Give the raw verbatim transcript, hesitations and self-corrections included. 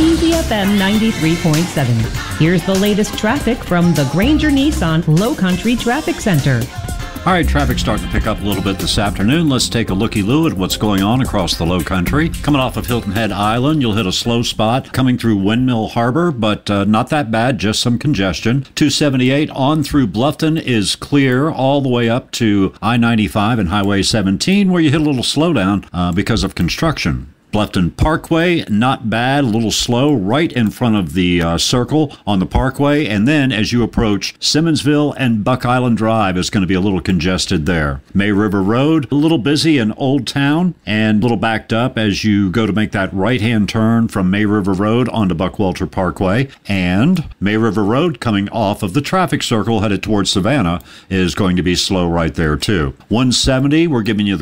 Easy F M ninety-three point seven. Here's the latest traffic from the Granger Nissan Low Country Traffic Center. All right, traffic's starting to pick up a little bit this afternoon. Let's take a looky-loo at what's going on across the Low Country. Coming off of Hilton Head Island, you'll hit a slow spot coming through Windmill Harbor, but uh, not that bad, just some congestion. two seventy-eight on through Bluffton is clear all the way up to I ninety-five and Highway seventeen, where you hit a little slowdown uh, because of construction. Bluffton Parkway, not bad, a little slow, right in front of the uh, circle on the Parkway. And then as you approach Simmonsville and Buck Island Drive, it's going to be a little congested there. May River Road, a little busy in Old Town and a little backed up as you go to make that right-hand turn from May River Road onto Buckwalter Parkway. And May River Road coming off of the traffic circle headed towards Savannah is going to be slow right there too. one seventy, we're giving you the